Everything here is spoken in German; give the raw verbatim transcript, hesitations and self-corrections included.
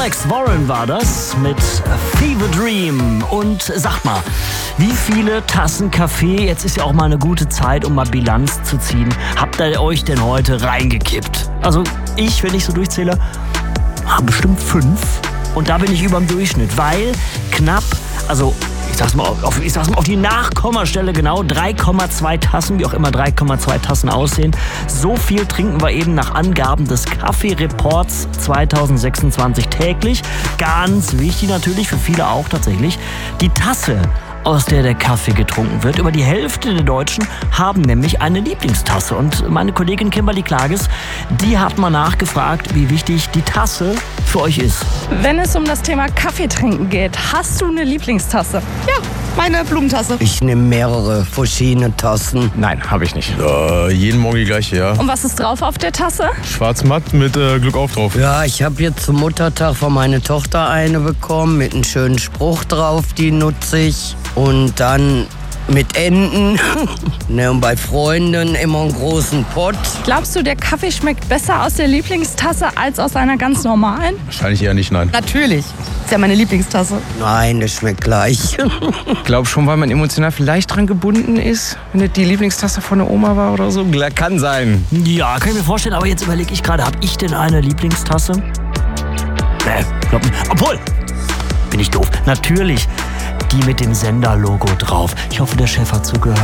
Alex Warren war das mit Fever Dream. Und sagt mal, wie viele Tassen Kaffee, jetzt ist ja auch mal eine gute Zeit, um mal Bilanz zu ziehen, habt ihr euch denn heute reingekippt? Also ich, wenn ich so durchzähle, bestimmt fünf. Und da bin ich über dem Durchschnitt, weil knapp, also ich sag's mal auf, ich sag's mal auf die Nachkommastelle genau, drei Komma zwei Tassen, wie auch immer drei Komma zwei Tassen aussehen. So viel trinken wir eben nach Angaben des Kaffee-Reports zwanzig sechsundzwanzig täglich. Ganz wichtig natürlich, für viele auch tatsächlich, die Tasse, aus der der Kaffee getrunken wird. Über die Hälfte der Deutschen haben nämlich eine Lieblingstasse. Und meine Kollegin Kimberly Klages, die hat mal nachgefragt, wie wichtig die Tasse für euch ist. Wenn es um das Thema Kaffee trinken geht, hast du eine Lieblingstasse? Ja, meine Blumentasse. Ich nehme mehrere verschiedene Tassen. Nein, habe ich nicht. Äh, jeden Morgen die gleiche, ja. Und was ist drauf auf der Tasse? Schwarz-matt mit äh, Glück auf drauf. Ja, ich habe jetzt zum Muttertag von meiner Tochter eine bekommen mit einem schönen Spruch drauf, die nutze ich. Und dann mit Enten. Ne, und bei Freunden immer einen großen Pott. Glaubst du, der Kaffee schmeckt besser aus der Lieblingstasse als aus einer ganz normalen? Wahrscheinlich eher nicht, nein. Natürlich. Ist ja meine Lieblingstasse. Nein, das schmeckt gleich. Ich glaube schon, weil man emotional vielleicht dran gebunden ist, wenn das die Lieblingstasse von der Oma war oder so. Kann sein. Ja, kann ich mir vorstellen, aber jetzt überlege ich gerade, habe ich denn eine Lieblingstasse? Nee, glaub nicht. Obwohl, bin ich doof. Natürlich, die mit dem Sender-Logo drauf. Ich hoffe, der Chef hat zugehört.